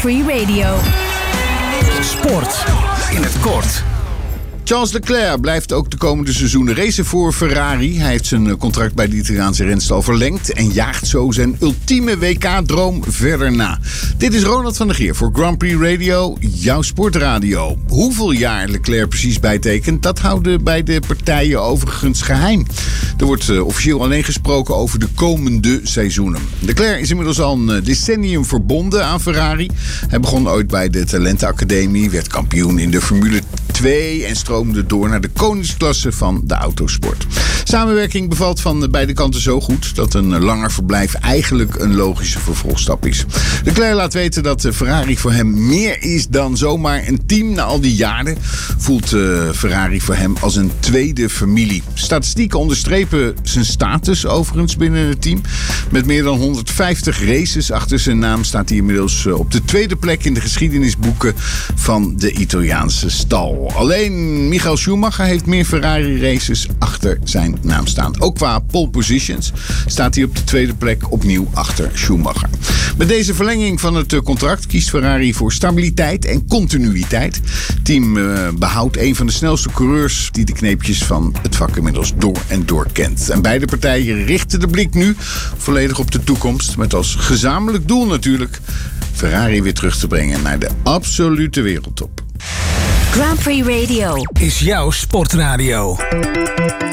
Prix Radio. Sport in het kort. Charles Leclerc blijft ook de komende seizoenen racen voor Ferrari. Hij heeft zijn contract bij de Italiaanse renstal verlengd en jaagt zo zijn ultieme WK-droom verder na. Dit is Ronald van der Geer voor Grand Prix Radio, jouw sportradio. Hoeveel jaar Leclerc precies bijtekent, dat houden beide partijen overigens geheim. Er wordt officieel alleen gesproken over de komende seizoenen. Leclerc is inmiddels al een decennium verbonden aan Ferrari. Hij begon ooit bij de Talentenacademie, werd kampioen in de Formule 2 en stroomde door naar de koningsklasse van de autosport. Samenwerking bevalt van beide kanten zo goed dat een langer verblijf eigenlijk een logische vervolgstap is. Leclerc laat weten dat Ferrari voor hem meer is dan zomaar een team. Na al die jaren voelt Ferrari voor hem als een tweede familie. Statistieken onderstrepen zijn status overigens binnen het team. Met meer dan 150 races achter zijn naam staat hij inmiddels op de tweede plek in de geschiedenisboeken van de Italiaanse stal. Alleen Michael Schumacher heeft meer Ferrari-races achter zijn naam staan. Ook qua pole positions staat hij op de tweede plek opnieuw achter Schumacher. Met deze verlenging van het contract kiest Ferrari voor stabiliteit en continuïteit. Het team behoudt een van de snelste coureurs die de kneepjes van het vak inmiddels door en door kent. En beide partijen richten de blik nu volledig op de toekomst. Met als gezamenlijk doel natuurlijk Ferrari weer terug te brengen naar de absolute wereldtop. Grand Prix Radio is jouw sportradio.